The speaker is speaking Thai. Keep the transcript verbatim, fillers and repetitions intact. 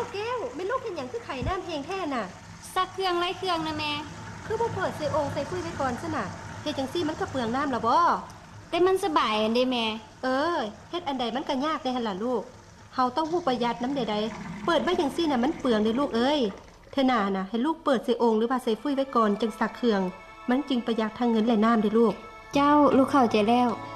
แก้วแม่ลูกเห็นอย่างคือไข่น้ำแห้งแท้น่ะซักเครื่องไรเครื่องนะแม่คือบ่เปิดใส่โอ่งใส่ฟุ้ยไว้ก่อนซะน่ะเฮ็ดจังซี่มันก็เปลืองน้ำละบ่แต่มันสบายอันเด้แม่เออเฮ็ดอันใดมันก็ยากได้หั่นล่ะลูกเฮาต้องฮู้ประหยัดน้ำใดๆเปิดไว้จังซี่น่ะมันเปลืองเด้ลูกเอ้ยเธอหน้าน่ะให้ลูกเปิดใส่โอ่งหรือว่าใส่ฟุ้ยไว้ก่อนจึงซักเครื่องมันจึงประหยัดทั้งเงินและน้ำเด้ลูกเจ้าลูกเข้าใจแล้ว